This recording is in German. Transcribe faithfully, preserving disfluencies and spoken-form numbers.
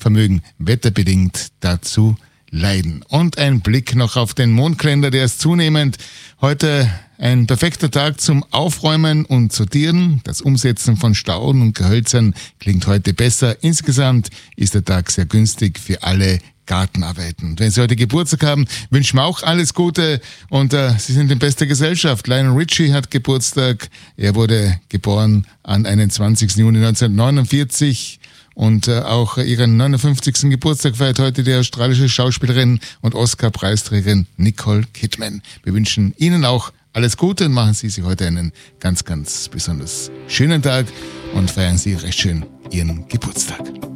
vermögen wetterbedingt dazu leiden. Und ein Blick noch auf den Mondkalender, der ist zunehmend heute ein perfekter Tag zum Aufräumen und Sortieren. Das Umsetzen von Stauden und Gehölzern klingt heute besser. Insgesamt ist der Tag sehr günstig für alle Gartenarbeiten. Und wenn Sie heute Geburtstag haben, wünschen wir auch alles Gute und äh, Sie sind in bester Gesellschaft. Lionel Richie hat Geburtstag. Er wurde geboren an einundzwanzigsten Juni neunzehnhundertneunundvierzig. Und äh, auch ihren neunundfünfzigsten Geburtstag feiert heute die australische Schauspielerin und Oscar-Preisträgerin Nicole Kidman. Wir wünschen Ihnen auch alles Gute und machen Sie sich heute einen ganz, ganz besonders schönen Tag und feiern Sie recht schön Ihren Geburtstag.